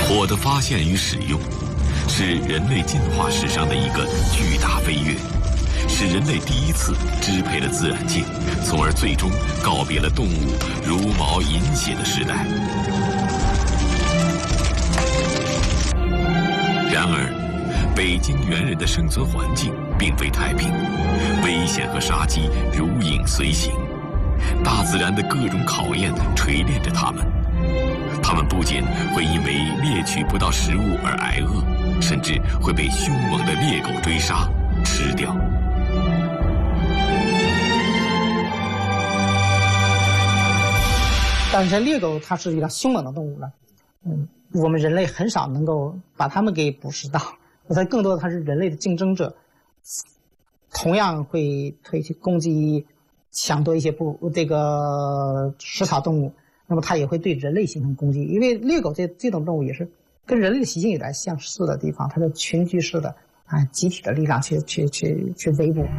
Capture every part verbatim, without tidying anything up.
火的发现与使用，是人类进化史上的一个巨大飞跃，是人类第一次支配了自然界，从而最终告别了动物茹毛饮血的时代。然而，北京猿人的生存环境并非太平，危险和杀机如影随形，大自然的各种考验锤炼着他们。他们不仅会因为猎取不到食物而挨饿，甚至会被凶猛的猎狗追杀吃掉。 但是猎狗它是一个凶猛的动物了，嗯，我们人类很少能够把它们给捕食到，它更多的它是人类的竞争者，同样会会去攻击、抢夺一些不这个食草动物。那么它也会对人类形成攻击，因为猎狗这这种动物也是跟人类的习性有点相似的地方，它是群居式的啊，集体的力量去去去去围捕。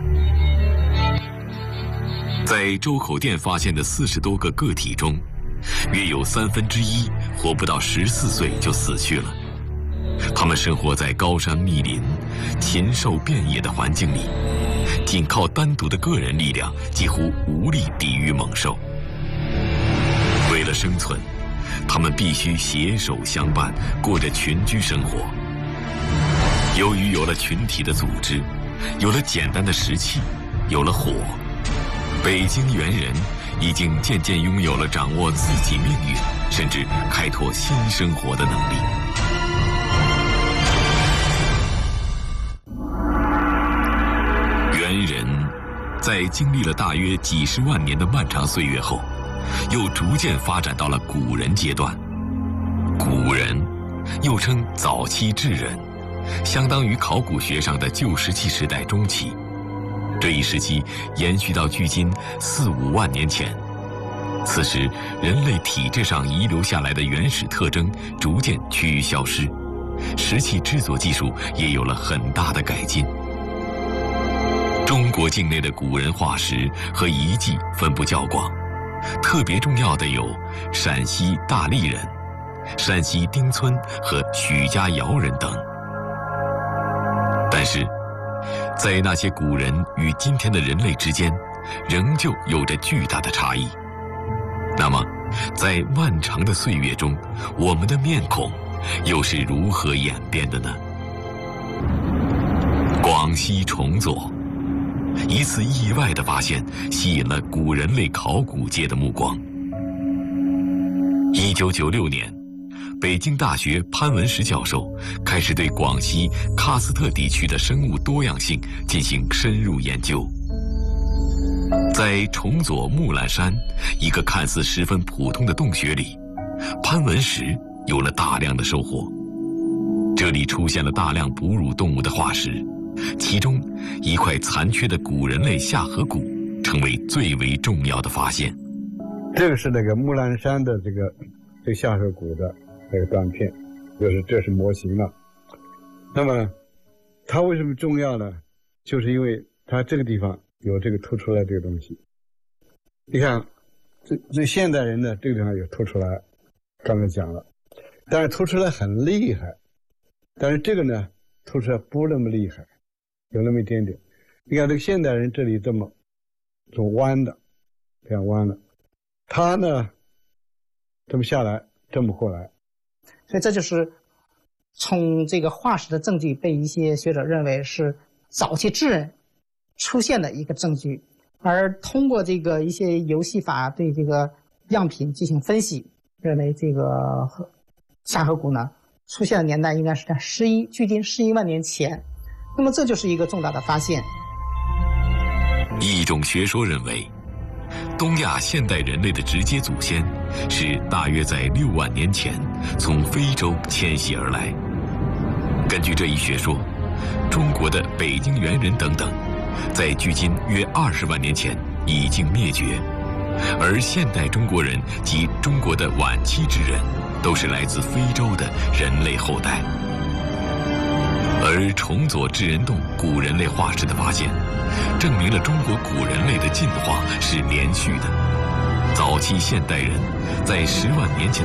在周口店发现的四十多个个体中，约有三分之一活不到十四岁就死去了。它们生活在高山密林、禽兽遍野的环境里，仅靠单独的个人力量几乎无力抵御猛兽。为了生存，他们必须携手相伴，过着群居生活。由于有了群体的组织，有了简单的食器，有了火，北京猿人已经渐渐拥有了掌握自己命运，甚至开拓新生活的能力。猿人在经历了大约几十万年的漫长岁月后，又逐渐发展到了古人阶段。古人又称早期智人，相当于考古学上的旧石器时代中期。这一时期延续到距今四五万年前。此时，人类体质上遗留下来的原始特征逐渐趋于消失，石器制作技术也有了很大的改进。中国境内的古人化石和遗迹分布较广，特别重要的有陕西大荔人、山西丁村和许家窑人等。但是，在那些古人与今天的人类之间，仍旧有着巨大的差异。那么，在漫长的岁月中，我们的面孔又是如何演变的呢？广西崇左，一次意外的发现吸引了古人类考古界的目光。一九九六年，北京大学潘文石教授开始对广西喀斯特地区的生物多样性进行深入研究。在崇左木兰山一个看似十分普通的洞穴里，潘文石有了大量的收获。这里出现了大量哺乳动物的化石，其中一块残缺的古人类下颌骨成为最为重要的发现。 这个是那个木兰山的这个这个下颌骨的这个断片，就是这是模型了。那么它为什么重要呢？就是因为它这个地方有这个凸出来这个东西。你看这这现代人呢，这个地方有凸出来，刚才讲了，但是凸出来很厉害，但是这个呢凸出来不那么厉害，有那么一点点。你看这个现代人这里这么这么弯的，这样弯的，他呢这么下来，这么过来， 所以这就是从这个化石的证据被一些学者认为是早期智人出现的一个证据，而通过这个一些游戏法对这个样品进行分析，认为这个下颌骨呢出现的年代应该是在十一距今十一万年前。那么这就是一个重大的发现。 一种学说认为，东亚现代人类的直接祖先是大约在六万年前从非洲迁徙而来。根据这一学说，中国的北京猿人等等在距今约二十万年前已经灭绝，而现代中国人及中国的晚期智人都是来自非洲的人类后代。而崇左智人洞古人类化石的发现，证明了中国古人类的进化是连续的。早期现代人在十万年前